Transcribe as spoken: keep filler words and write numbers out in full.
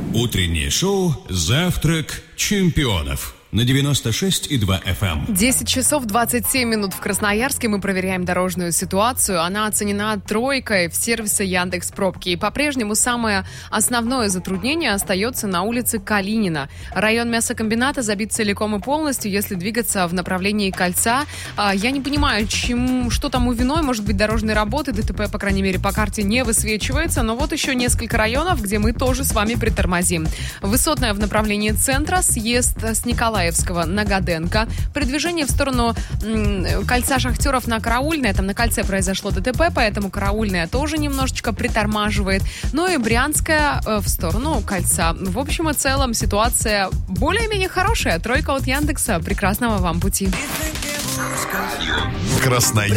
Утреннее шоу «Завтрак чемпионов» на девяносто шесть и два эф эм. десять часов двадцать семь минут в Красноярске. Мы проверяем дорожную ситуацию. Она оценена тройкой в сервисе Яндекс.Пробки. И по-прежнему самое основное затруднение остается на улице Калинина. Район мясокомбината забит целиком и полностью, если двигаться в направлении Кольца. Я не понимаю, чем, что тому виной. Может быть, дорожные работы. ДТП, по крайней мере, по карте не высвечивается. Но вот еще несколько районов, где мы тоже с вами притормозим. Высотная в направлении центра, съезд с Николаевского на Годенко. При движении в сторону м, кольца Шахтеров на Караульное, там на кольце произошло ДТП, поэтому Караульное тоже немножечко притормаживает. Ну и Брянская э, в сторону кольца. В общем и целом ситуация более-менее хорошая. Тройка от Яндекса. Прекрасного вам пути. Красноярск